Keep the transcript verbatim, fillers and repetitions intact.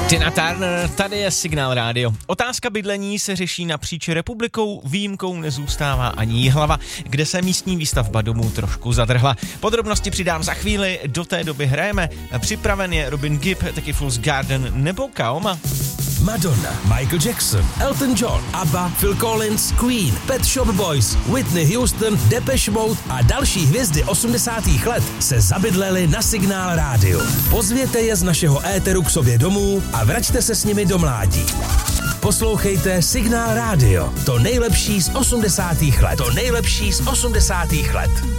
Tina Turner, tady je Signál rádio. Otázka bydlení se řeší napříč republikou, výjimkou nezůstává ani Jihlava, kde se místní výstavba domů trošku zadrhla. Podrobnosti přidám za chvíli, do té doby hrajeme. Připraven je Robin Gibb, taky Fool's Garden nebo Kaoma. Madonna, Michael Jackson, Elton John, ABBA, Phil Collins, Queen, Pet Shop Boys, Whitney Houston, Depeche Mode a další hvězdy osmdesátých let se zabydleli na Signál rádio. Pozvěte je z našeho éteru k sobě domů a vraťte se s nimi do mládí. Poslouchejte Signál rádio, to nejlepší z osmdesátých let. To nejlepší z osmdesátých let.